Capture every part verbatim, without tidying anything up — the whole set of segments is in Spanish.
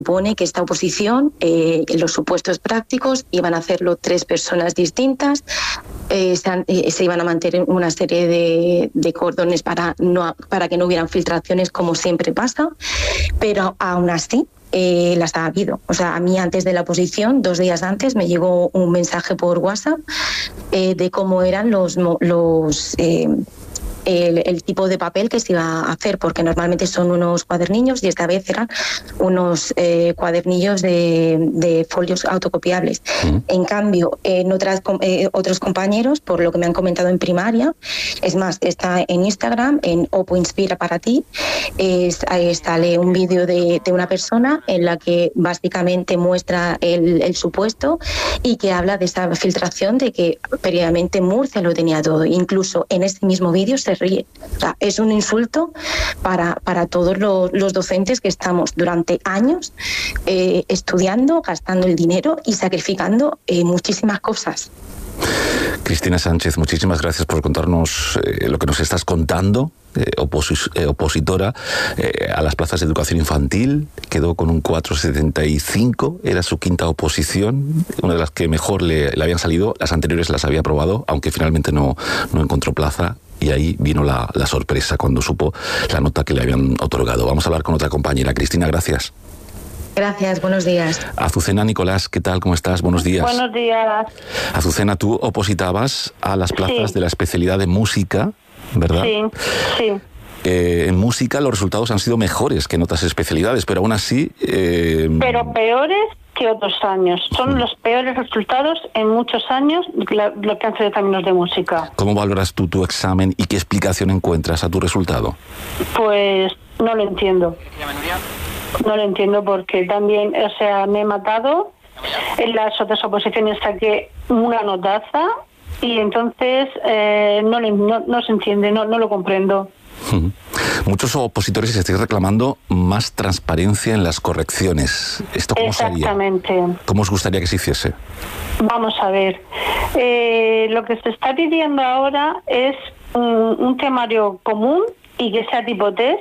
supone que esta oposición, eh, los supuestos prácticos, iban a hacerlo tres personas distintas, eh, se, eh, se iban a mantener una serie de, de cordones para, no, para que no hubieran filtraciones, como siempre pasa, pero aún así eh, las ha habido. O sea, a mí antes de la oposición, dos días antes, me llegó un mensaje por WhatsApp eh, de cómo eran los... los eh, El, el tipo de papel que se iba a hacer, porque normalmente son unos cuadernillos y esta vez eran unos eh, cuadernillos de, de folios autocopiables. Mm. En cambio, en otras, eh, otros compañeros, por lo que me han comentado en primaria, es más, está en Instagram, en Opo Inspira para ti, es, ahí sale un vídeo de, de una persona en la que básicamente muestra el, el supuesto y que habla de esa filtración de que previamente Murcia lo tenía todo. Incluso en ese mismo vídeo se ríe. O sea, es un insulto para, para todos los, los docentes que estamos durante años eh, estudiando, gastando el dinero y sacrificando eh, muchísimas cosas. Cristina Sánchez, muchísimas gracias por contarnos eh, lo que nos estás contando. Eh, oposi- eh, opositora eh, a las plazas de educación infantil, quedó con un cuatro coma setenta y cinco, era su quinta oposición, una de las que mejor le, le habían salido, las anteriores las había aprobado, aunque finalmente no, no encontró plaza. Y ahí vino la, la sorpresa cuando supo la nota que le habían otorgado. Vamos a hablar con otra compañera. Cristina, gracias. Gracias, buenos días. Azucena Nicolás, ¿qué tal? ¿Cómo estás? Buenos días. Buenos días. Azucena, tú opositabas a las plazas sí. de la especialidad de música, ¿verdad? Sí, sí. Eh, en música los resultados han sido mejores que en otras especialidades, pero aún así... Eh... Pero peores que otros años. Son los peores resultados en muchos años lo que han sido exámenes de música. ¿Cómo valoras tú tu examen y qué explicación encuentras a tu resultado? Pues no lo entiendo. No lo entiendo porque también, o sea, me he matado. En las otras oposiciones saqué una notaza y entonces eh, no, le, no, no se entiende, no, no lo comprendo. Muchos opositores estáis reclamando más transparencia en las correcciones. ¿Esto cómo sería? Exactamente. ¿Cómo os gustaría que se hiciese? Vamos a ver. Eh, lo que se está pidiendo ahora es un, un temario común y que sea tipo test,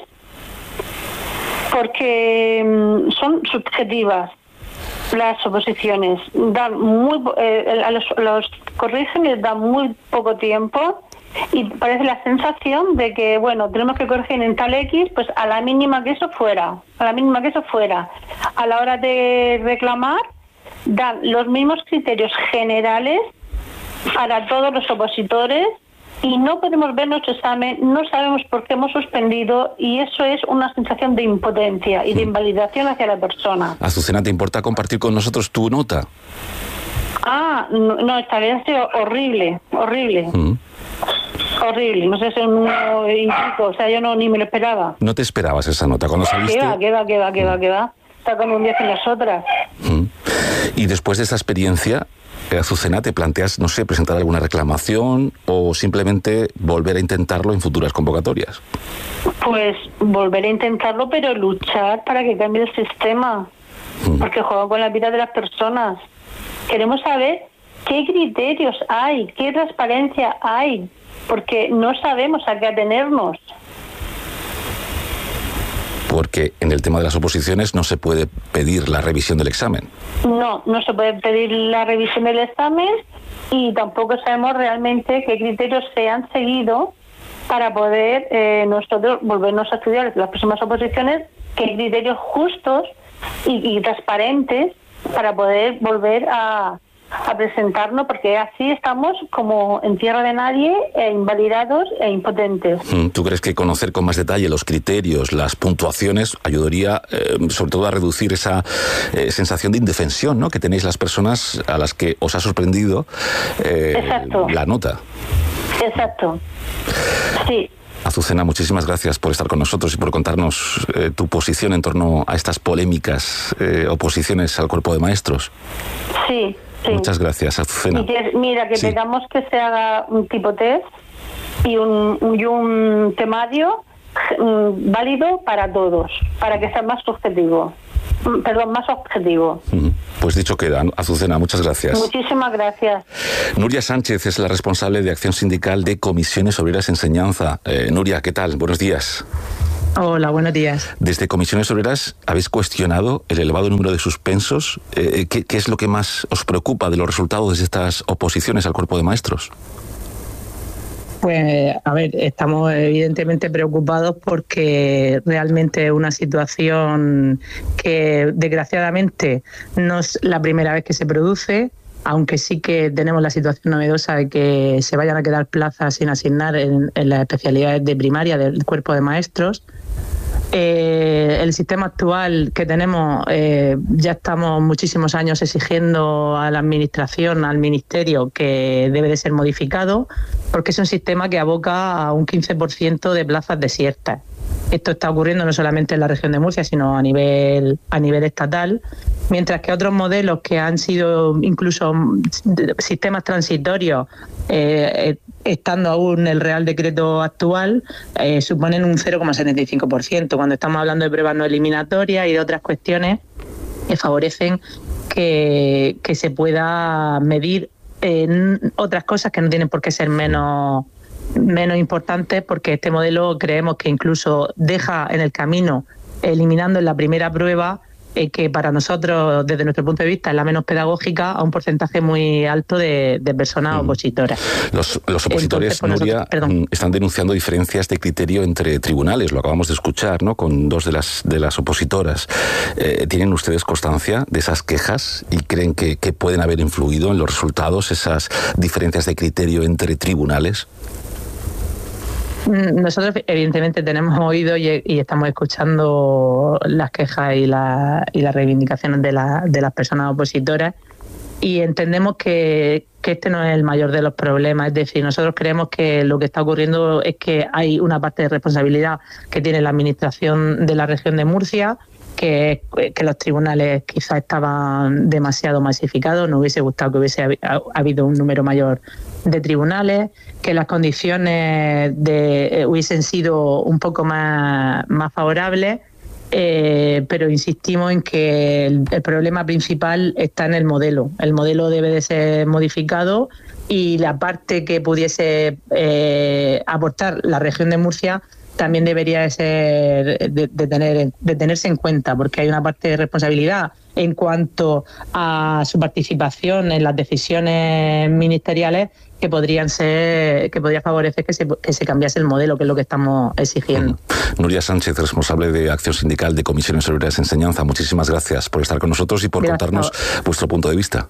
porque um, son subjetivas las oposiciones. Dan muy, eh, a los, los corrigen les dan muy poco tiempo. Y parece la sensación de que, bueno, tenemos que corregir en tal X, pues a la mínima que eso fuera, a la mínima que eso fuera. A la hora de reclamar, dan los mismos criterios generales para todos los opositores y no podemos ver nuestro examen, no sabemos por qué hemos suspendido y eso es una sensación de impotencia y de invalidación hacia la persona. Azucena, ¿te importa compartir con nosotros tu nota? Ah, no, no esta vez ha sido horrible, horrible. Mm. Horrible, no sé si es un uno y pico, o sea, yo no ni me lo esperaba. ¿No te esperabas esa nota cuando saliste? ¿Qué va, qué va, qué va, qué va, qué va? Está con un diez en las otras. Mm. Y después de esa experiencia, Azucena, ¿te planteas, no sé, presentar alguna reclamación o simplemente volver a intentarlo en futuras convocatorias? Pues volver a intentarlo, pero luchar para que cambie el sistema, mm. porque juega con la vida de las personas. Queremos saber qué criterios hay, qué transparencia hay, porque no sabemos a qué atenernos. Porque en el tema de las oposiciones no se puede pedir la revisión del examen. No, no se puede pedir la revisión del examen y tampoco sabemos realmente qué criterios se han seguido para poder eh, nosotros volvernos a estudiar las próximas oposiciones, qué criterios justos y, y transparentes para poder volver a, a presentarnos, porque así estamos como en tierra de nadie, e invalidados e impotentes. ¿Tú crees que conocer con más detalle los criterios, las puntuaciones, ayudaría eh, sobre todo a reducir esa eh, sensación de indefensión, ¿no?, que tenéis las personas a las que os ha sorprendido eh, la nota? Exacto. Sí. Azucena, muchísimas gracias por estar con nosotros y por contarnos eh, tu posición en torno a estas polémicas eh, oposiciones al cuerpo de maestros. Sí, sí. Muchas gracias, Azucena. Y que, mira, que sí. pegamos que se haga un tipo test y un, y un temario um, válido para todos, para que sea más subjetivo. Perdón, más objetivo. Pues dicho queda, Azucena, muchas gracias. Muchísimas gracias. Nuria Sánchez es la responsable de Acción Sindical de Comisiones Obreras Enseñanza. Eh, Nuria, ¿qué tal? Buenos días. Hola, buenos días. Desde Comisiones Obreras, ¿habéis cuestionado el elevado número de suspensos? Eh, ¿qué, ¿Qué es lo que más os preocupa de los resultados de estas oposiciones al cuerpo de maestros? Pues, a ver, estamos evidentemente preocupados porque realmente es una situación que desgraciadamente no es la primera vez que se produce, aunque sí que tenemos la situación novedosa de que se vayan a quedar plazas sin asignar en, en las especialidades de primaria del cuerpo de maestros. Eh, el sistema actual que tenemos, eh, ya estamos muchísimos años exigiendo a la Administración, al Ministerio, que debe de ser modificado, porque es un sistema que aboca a un quince por ciento de plazas desiertas. Esto está ocurriendo no solamente en la región de Murcia, sino a nivel, a nivel estatal, mientras que otros modelos que han sido incluso sistemas transitorios, eh, estando aún el Real Decreto actual, eh, suponen un cero coma setenta y cinco por ciento, cuando estamos hablando de pruebas no eliminatorias y de otras cuestiones que favorecen que, que se pueda medir en otras cosas que no tienen por qué ser menos... menos importantes, porque este modelo creemos que incluso deja en el camino, eliminando en la primera prueba, eh, que para nosotros, desde nuestro punto de vista, es la menos pedagógica, a un porcentaje muy alto de, de personas mm. opositoras. Los, los opositores, Entonces, pues Nuria, nosotros, están denunciando diferencias de criterio entre tribunales, lo acabamos de escuchar, ¿no?, con dos de las, de las opositoras. Eh, ¿Tienen ustedes constancia de esas quejas y creen que, que pueden haber influido en los resultados esas diferencias de criterio entre tribunales? Nosotros evidentemente tenemos oído y, y estamos escuchando las quejas y, la, y las reivindicaciones de, la, de las personas opositoras, y entendemos que, que este no es el mayor de los problemas. Es decir, nosotros creemos que lo que está ocurriendo es que hay una parte de responsabilidad que tiene la Administración de la región de Murcia, que, que los tribunales quizás estaban demasiado masificados, nos hubiese gustado que hubiese habido un número mayor de tribunales, que las condiciones de, eh, hubiesen sido un poco más, más favorables, eh, pero insistimos en que el, el problema principal está en el modelo. El modelo debe de ser modificado y la parte que pudiese eh, aportar la región de Murcia también debería de ser de, de, tener, de tenerse en cuenta, porque hay una parte de responsabilidad en cuanto a su participación en las decisiones ministeriales que podrían ser, que podría favorecer que se, que se cambiase el modelo, que es lo que estamos exigiendo. Mm. Nuria Sánchez, responsable de Acción Sindical de Comisiones Obreras de Enseñanza, muchísimas gracias por estar con nosotros y por gracias. Contarnos vuestro punto de vista.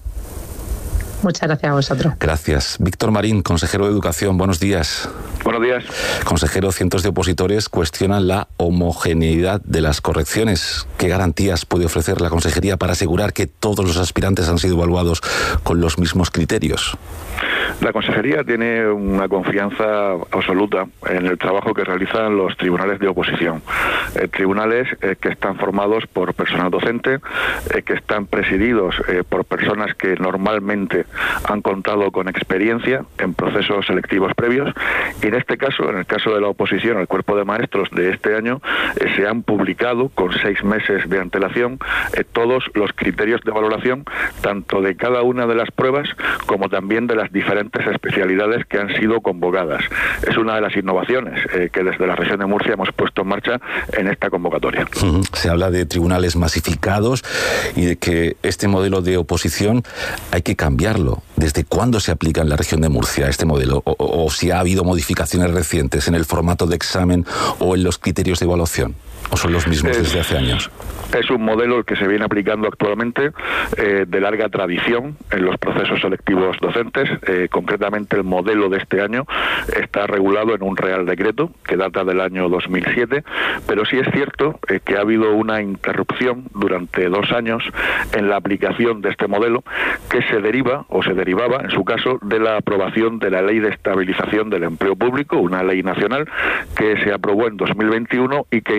Muchas gracias a vosotros. Gracias. Víctor Marín, consejero de Educación, buenos días. Buenos días. Consejero, cientos de opositores cuestionan la homogeneidad de las correcciones. ¿Qué garantías puede ofrecer la Consejería para asegurar que todos los aspirantes han sido evaluados con los mismos criterios? La Consejería tiene una confianza absoluta en el trabajo que realizan los tribunales de oposición. Eh, tribunales eh, que están formados por personal docente, eh, que están presididos eh, por personas que normalmente han contado con experiencia en procesos selectivos previos, y en este caso, en el caso de la oposición al cuerpo de maestros de este año, eh, se han publicado con seis meses de antelación eh, todos los criterios de valoración, tanto de cada una de las pruebas como también de las diferentes especialidades que han sido convocadas. Es una de las innovaciones eh, que desde la región de Murcia hemos puesto en marcha en esta convocatoria. Uh-huh. Se habla de tribunales masificados y de que este modelo de oposición hay que cambiarlo. ¿Desde cuándo se aplica en la región de Murcia este modelo? O, o, o si ha habido modificaciones recientes en el formato de examen o en los criterios de evaluación. ¿O son los mismos desde hace años? Es un modelo el que se viene aplicando actualmente, eh, de larga tradición en los procesos selectivos docentes. Eh, concretamente, el modelo de este año está regulado en un Real Decreto que data del año dos mil siete, pero sí es cierto eh, que ha habido una interrupción durante dos años en la aplicación de este modelo, que se deriva o se derivaba, en su caso, de la aprobación de la Ley de Estabilización del Empleo Público, una ley nacional que se aprobó en dos mil veintiuno y que implicó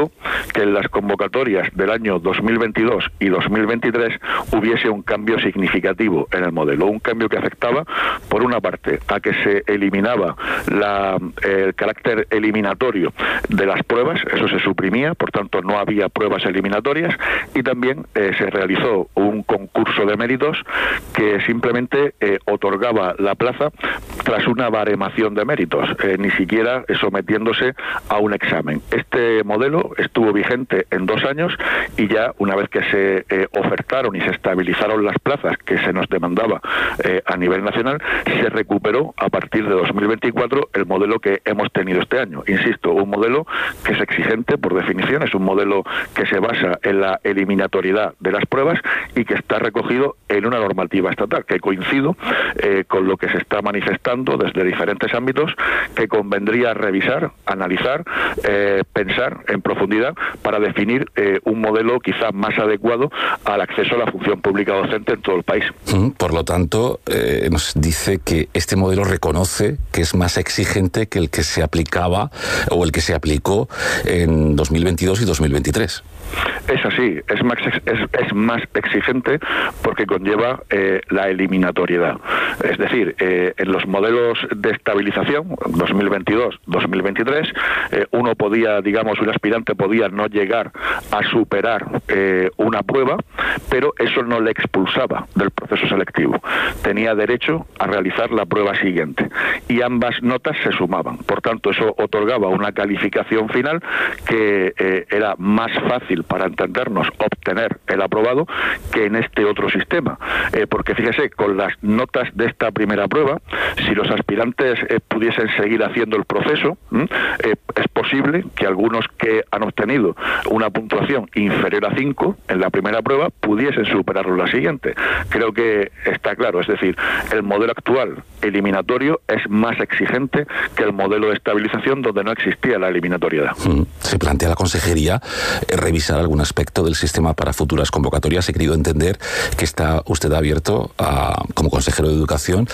provocó que en las convocatorias del año dos mil veintidós y dos mil veintitrés hubiese un cambio significativo en el modelo, un cambio que afectaba, por una parte, a que se eliminaba la, el carácter eliminatorio de las pruebas, eso se suprimía, por tanto no había pruebas eliminatorias, y también eh, se realizó un concurso de méritos que simplemente eh, otorgaba la plaza tras una baremación de méritos, eh, ni siquiera sometiéndose a un examen. Este modelo estuvo vigente en dos años y ya una vez que se eh, ofertaron y se estabilizaron las plazas que se nos demandaba eh, a nivel nacional, se recuperó a partir de dos mil veinticuatro el modelo que hemos tenido este año. Insisto, un modelo que es exigente por definición, es un modelo que se basa en la eliminatoriedad de las pruebas y que está recogido en una normativa estatal, que coincido eh, con lo que se está manifestando desde diferentes ámbitos, que convendría revisar, analizar, eh, pensar en profundidad para definir eh, un modelo quizá más adecuado al acceso a la función pública docente en todo el país. Por lo tanto, eh, nos dice que este modelo reconoce que es más exigente que el que se aplicaba o el que se aplicó en dos mil veintidós y dos mil veintitrés. Es así, es más, es, es más exigente porque conlleva eh, la eliminatoriedad. Es decir, eh, en los modelos de estabilización, dos mil veintidós dos mil veintitrés, eh, uno podía, digamos, un aspirante podía no llegar a superar eh, una prueba, pero eso no le expulsaba del proceso selectivo. Tenía derecho a realizar la prueba siguiente y ambas notas se sumaban. Por tanto, eso otorgaba una calificación final que eh, era más fácil para entendernos obtener el aprobado que en este otro sistema, eh, porque fíjese, con las notas de esta primera prueba, si los aspirantes eh, pudiesen seguir haciendo el proceso, eh, es posible que algunos que han obtenido una puntuación inferior a cinco en la primera prueba pudiesen superarlo en la siguiente. Creo que está claro, es decir, el modelo actual eliminatorio es más exigente que el modelo de estabilización donde no existía la eliminatoriedad. Se plantea la consejería eh, revisar algún aspecto del sistema para futuras convocatorias. He querido entender que está usted abierto, a, como consejero de Educación,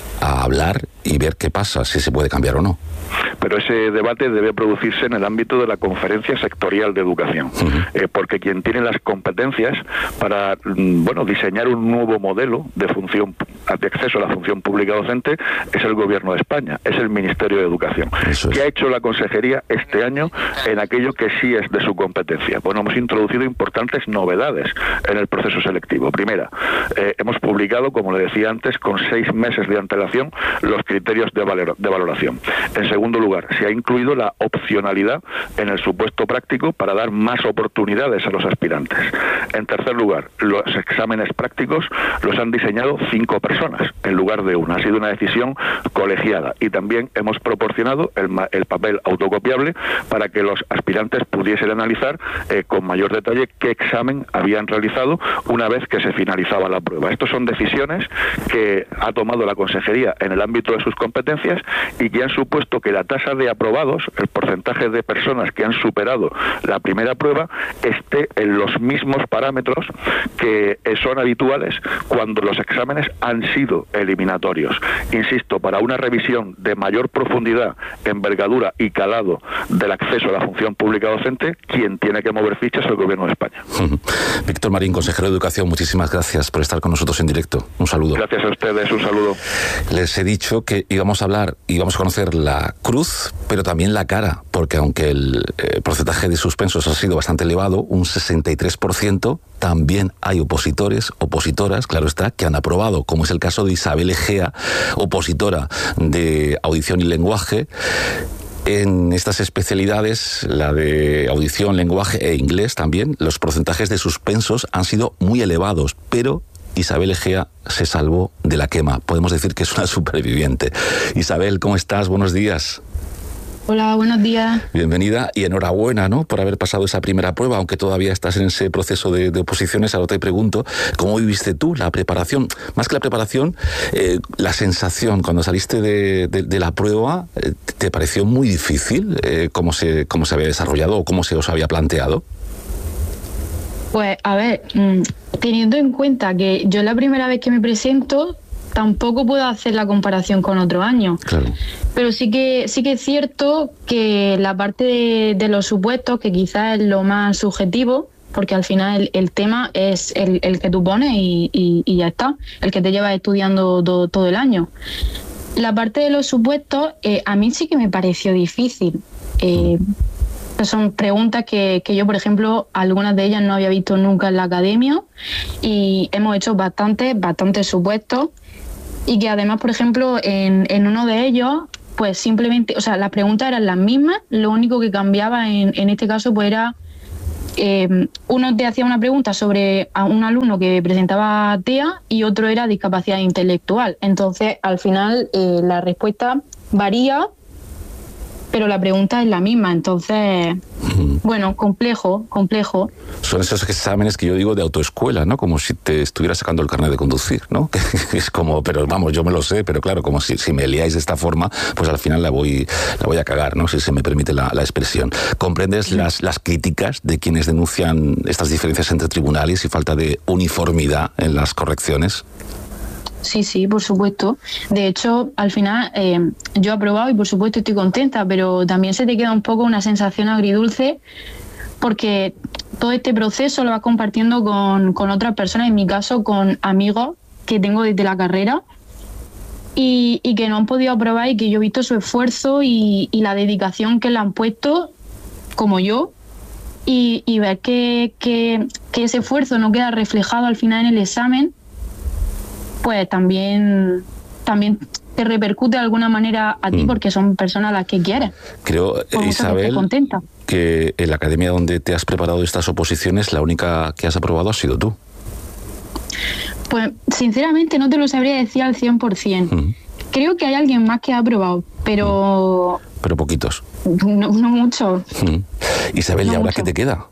a hablar y ver qué pasa, si se puede cambiar o no. Pero ese debate debe producirse en el ámbito de la Conferencia Sectorial de Educación, uh-huh. eh, porque quien tiene las competencias para bueno diseñar un nuevo modelo de función de acceso a la función pública docente es el Gobierno de España, es el Ministerio de Educación. Eso es. ¿Qué ha hecho la Consejería este año en aquello que sí es de su competencia? Bueno, hemos introducido importantes novedades en el proceso selectivo. Primera, eh, hemos publicado, como le decía antes, con seis meses de antelación los criterios de, valor, de valoración. En segundo lugar, se ha incluido la opcionalidad en el supuesto práctico para dar más oportunidades a los aspirantes. En tercer lugar, los exámenes prácticos los han diseñado cinco personas en lugar de una. Ha sido una decisión colegiada y también hemos proporcionado el, el papel autocopiable para que los aspirantes pudiesen analizar eh, con mayor detalle qué examen habían realizado una vez que se finalizaba la prueba. Estas son decisiones que ha tomado la Consejería en el ámbito de sus competencias y que han supuesto que la tasa de aprobados, el porcentaje de personas que han superado la primera prueba, esté en los mismos parámetros que son habituales cuando los exámenes han sido eliminatorios. Insisto, para una revisión de mayor profundidad, envergadura y calado del acceso a la función pública docente, quien tiene que mover fichas es el Gobierno de España. Víctor Marín, consejero de Educación, muchísimas gracias por estar con nosotros en directo. Un saludo. Gracias a ustedes, un saludo. Les he dicho que íbamos a hablar, íbamos a conocer la cruz, pero también la cara, porque aunque el eh, porcentaje de suspensos ha sido bastante elevado, un sesenta y tres por ciento, también hay opositores, opositoras, claro está, que han aprobado, como es el caso de Isabel Egea, opositora de audición y lenguaje. En estas especialidades, la de audición, lenguaje e inglés también, los porcentajes de suspensos han sido muy elevados, pero Isabel Egea se salvó de la quema. Podemos decir que es una superviviente. Isabel, ¿cómo estás? Buenos días. Hola, buenos días. Bienvenida y enhorabuena, ¿no?, por haber pasado esa primera prueba, aunque todavía estás en ese proceso de, de oposiciones. Ahora te pregunto, ¿cómo viviste tú la preparación? Más que la preparación, eh, la sensación cuando saliste de, de, de la prueba, eh, ¿te pareció muy difícil eh, cómo se, cómo se había desarrollado o cómo se os había planteado? Pues, a ver, teniendo en cuenta que yo la primera vez que me presento tampoco puedo hacer la comparación con otro año. Claro. Pero sí que sí que es cierto que la parte de, de los supuestos, que quizás es lo más subjetivo, porque al final el, el tema es el, el que tú pones y, y, y ya está, el que te llevas estudiando todo, todo el año. La parte de los supuestos, eh, a mí sí que me pareció difícil. Eh, son preguntas que, que yo, por ejemplo, algunas de ellas no había visto nunca en la academia, y hemos hecho bastantes, bastantes supuestos, y que además, por ejemplo, en, en uno de ellos, pues simplemente, o sea, las preguntas eran las mismas, lo único que cambiaba en, en este caso pues era, eh, uno te hacía una pregunta sobre a un alumno que presentaba T E A y otro era discapacidad intelectual. Entonces, al final, eh, la respuesta varía, pero la pregunta es la misma. Entonces, mm. bueno, complejo, complejo. Son esos exámenes que yo digo de autoescuela, ¿no? Como si te estuviera sacando el carnet de conducir, ¿no? Es como, pero vamos, yo me lo sé, pero claro, como si, si me liáis de esta forma, pues al final la voy, la voy a cagar, ¿no? Si se me permite la, la expresión. ¿Comprendes sí. las, las críticas de quienes denuncian estas diferencias entre tribunales y falta de uniformidad en las correcciones? Sí, sí, por supuesto. De hecho, al final eh, yo he aprobado y por supuesto estoy contenta, pero también se te queda un poco una sensación agridulce porque todo este proceso lo vas compartiendo con, con otras personas, en mi caso con amigos que tengo desde la carrera y, y que no han podido aprobar y que yo he visto su esfuerzo y, y la dedicación que le han puesto, como yo, y, y ver que, que, que ese esfuerzo no queda reflejado al final en el examen, pues también, también te repercute de alguna manera a ti, mm. porque son personas a las que quieres. Creo, pues Isabel, que en la academia donde te has preparado estas oposiciones, la única que has aprobado ha sido tú. Pues sinceramente no te lo sabría decir al cien por ciento. Mm. Creo que hay alguien más que ha aprobado, pero... Mm. Pero poquitos. No, no mucho. Mm. Isabel, no ¿y ahora mucho. Qué te queda?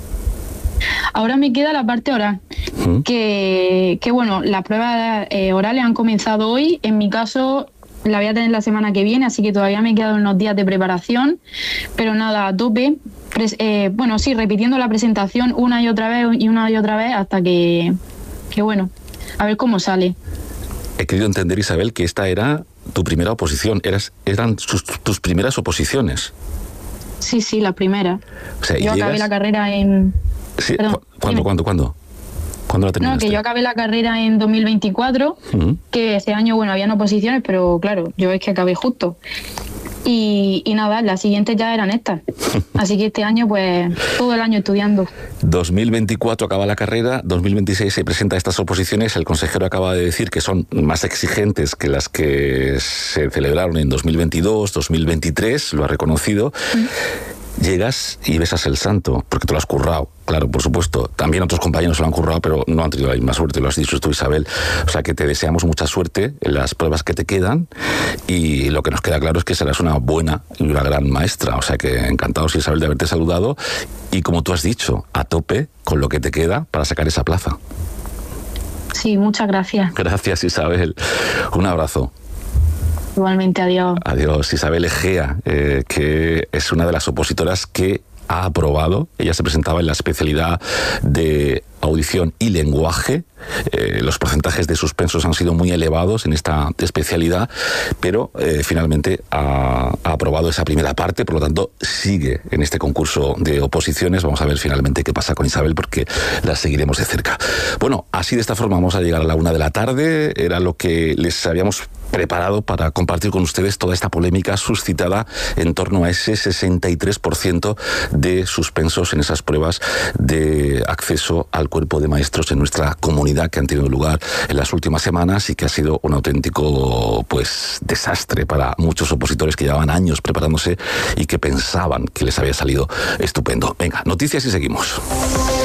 Ahora me queda la parte oral, ¿Mm? que, que bueno, las pruebas eh, orales han comenzado hoy. En mi caso la voy a tener la semana que viene, así que todavía me quedan unos días de preparación, pero nada, a tope. Pres, eh, bueno, sí, repitiendo la presentación una y otra vez y una y otra vez hasta que, que bueno, a ver cómo sale. He querido entender, Isabel, que esta era tu primera oposición, Eras, eran tus, tus primeras oposiciones. Sí, sí, la primera. O sea, yo llegas... acabé la carrera en... Sí, Perdón, ¿cuándo, ¿cuándo, cuándo? ¿Cuándo la terminaste? No, que yo acabé la carrera en dos mil veinticuatro, uh-huh. que ese año, bueno, habían oposiciones, pero claro, yo es que acabé justo. Y, y nada, las siguientes ya eran estas. Así que este año, pues, todo el año estudiando. dos mil veinticuatro acaba la carrera, dos mil veintiséis se presenta estas oposiciones. El consejero acaba de decir que son más exigentes que las que se celebraron en dos mil veintidós, dos mil veintitrés, lo ha reconocido. Uh-huh. Llegas y besas el santo, porque te lo has currado. Claro, por supuesto, también otros compañeros se lo han currado, pero no han tenido la misma suerte, lo has dicho tú, Isabel. O sea que te deseamos mucha suerte en las pruebas que te quedan y lo que nos queda claro es que serás una buena y una gran maestra. O sea que encantados, Isabel, de haberte saludado y, como tú has dicho, a tope con lo que te queda para sacar esa plaza. Sí, muchas gracias. Gracias, Isabel. Un abrazo. Igualmente, adiós. Adiós. Isabel Egea, eh, que es una de las opositoras que ha aprobado. Ella se presentaba en la especialidad de audición y lenguaje. Eh, los porcentajes de suspensos han sido muy elevados en esta especialidad, pero eh, finalmente ha, ha aprobado esa primera parte, por lo tanto sigue en este concurso de oposiciones. Vamos a ver finalmente qué pasa con Isabel, porque la seguiremos de cerca. Bueno, así de esta forma vamos a llegar a la una de la tarde. Era lo que les habíamos preparado para compartir con ustedes toda esta polémica suscitada en torno a ese sesenta y tres por ciento de suspensos en esas pruebas de acceso al cuerpo de maestros en nuestra comunidad, que han tenido lugar en las últimas semanas y que ha sido un auténtico pues desastre para muchos opositores que llevaban años preparándose y que pensaban que les había salido estupendo. Venga, noticias y seguimos.